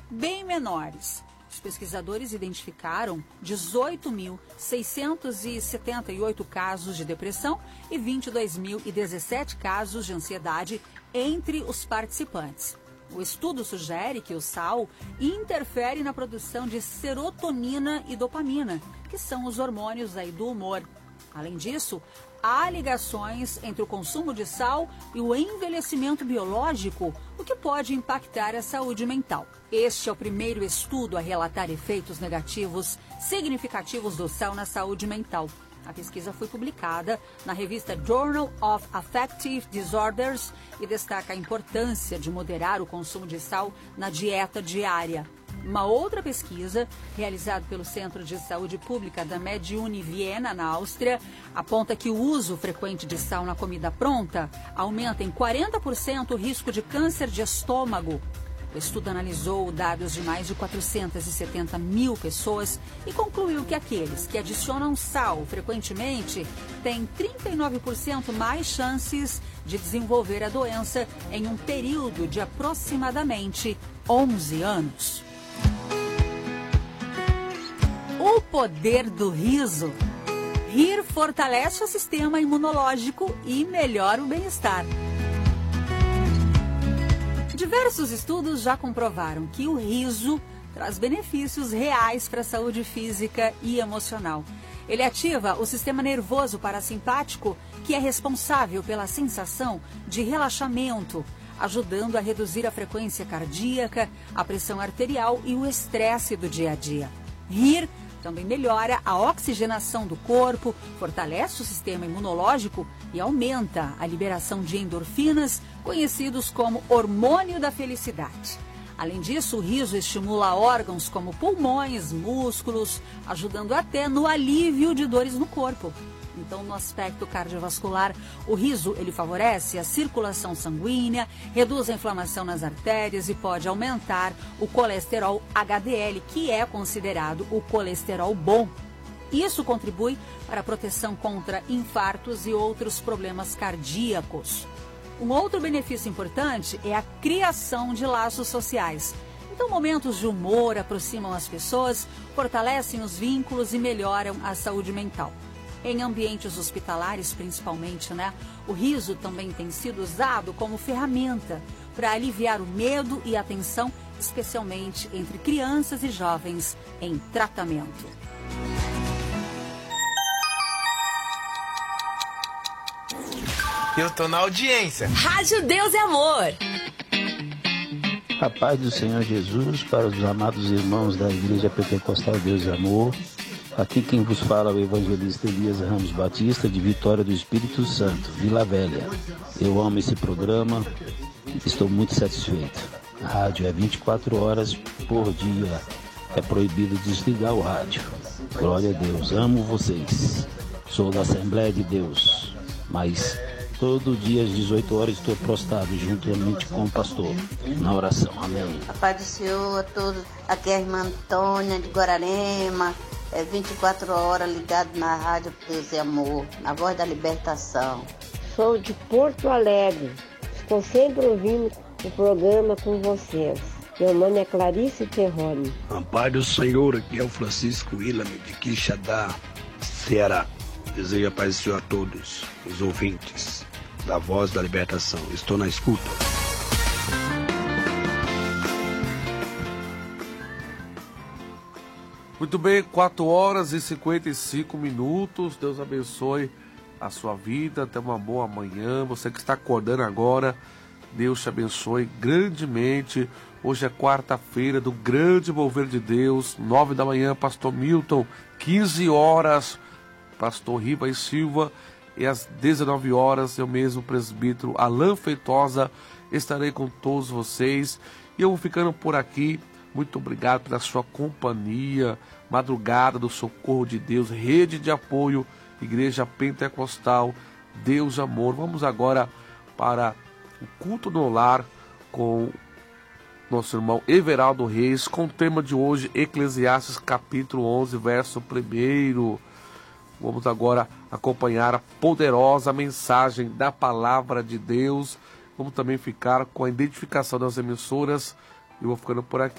bem menores. Os pesquisadores identificaram 18.678 casos de depressão e 22.017 casos de ansiedade entre os participantes. O estudo sugere que o sal interfere na produção de serotonina e dopamina, que são os hormônios do humor. Além disso, há ligações entre o consumo de sal e o envelhecimento biológico, o que pode impactar a saúde mental. Este é o primeiro estudo a relatar efeitos negativos significativos do sal na saúde mental. A pesquisa foi publicada na revista Journal of Affective Disorders e destaca a importância de moderar o consumo de sal na dieta diária. Uma outra pesquisa, realizada pelo Centro de Saúde Pública da MedUni Viena, na Áustria, aponta que o uso frequente de sal na comida pronta aumenta em 40% o risco de câncer de estômago. O estudo analisou dados de mais de 470 mil pessoas e concluiu que aqueles que adicionam sal frequentemente têm 39% mais chances de desenvolver a doença em um período de aproximadamente 11 anos. O poder do riso. Rir fortalece o sistema imunológico e melhora o bem-estar. Diversos estudos já comprovaram que o riso traz benefícios reais para a saúde física e emocional. Ele ativa o sistema nervoso parasimpático, que é responsável pela sensação de relaxamento, ajudando a reduzir a frequência cardíaca, a pressão arterial e o estresse do dia a dia. Rir também melhora a oxigenação do corpo, fortalece o sistema imunológico e aumenta a liberação de endorfinas, conhecidos como hormônio da felicidade. Além disso, o riso estimula órgãos como pulmões, músculos, ajudando até no alívio de dores no corpo. Então, no aspecto cardiovascular, o riso ele favorece a circulação sanguínea, reduz a inflamação nas artérias e pode aumentar o colesterol HDL, que é considerado o colesterol bom. Isso contribui para a proteção contra infartos e outros problemas cardíacos. Um outro benefício importante é a criação de laços sociais. Então, momentos de humor aproximam as pessoas, fortalecem os vínculos e melhoram a saúde mental. Em ambientes hospitalares, principalmente, o riso também tem sido usado como ferramenta para aliviar o medo e a tensão, especialmente entre crianças e jovens em tratamento. Eu tô na audiência. Rádio Deus e Amor. A paz do Senhor Jesus para os amados irmãos da Igreja Pentecostal Deus e Amor. Aqui quem vos fala é o evangelista Elias Ramos Batista, de Vitória do Espírito Santo, Vila Velha. Eu amo esse programa, estou muito satisfeito. A rádio é 24 horas por dia, é proibido desligar o rádio. Glória a Deus, amo vocês. Sou da Assembleia de Deus, mas todo dia às 18 horas estou prostrado juntamente com o pastor, na oração. Amém. A paz do Senhor a todos. Aqui é a irmã Antônia de Guararema. 24 horas ligado na Rádio Deus e Amor, na Voz da Libertação. Sou de Porto Alegre. Estou sempre ouvindo o programa com vocês. Meu nome é Clarice Terrone. A paz do Senhor, aqui é o Francisco Willam de Quixadá, Ceará. Desejo a paz do Senhor a todos os ouvintes da Voz da Libertação. Estou na escuta. Muito bem, 4 horas e 55 minutos. Deus abençoe a sua vida. Até uma boa manhã. Você que está acordando agora, Deus te abençoe grandemente. Hoje é quarta-feira do grande mover de Deus. 9 da manhã, pastor Milton. 15 horas, pastor Riva e Silva. E às 19 horas, eu mesmo, presbítero Alain Feitosa, estarei com todos vocês. E eu vou ficando por aqui. Muito obrigado pela sua companhia. Madrugada do Socorro de Deus, Rede de Apoio, Igreja Pentecostal, Deus Amor. Vamos agora para o culto no lar com nosso irmão Everaldo Reis, com o tema de hoje, Eclesiastes capítulo 11, verso 1. Vamos agora acompanhar a poderosa mensagem da Palavra de Deus. Vamos também ficar com a identificação das emissoras. Eu vou ficando por aqui.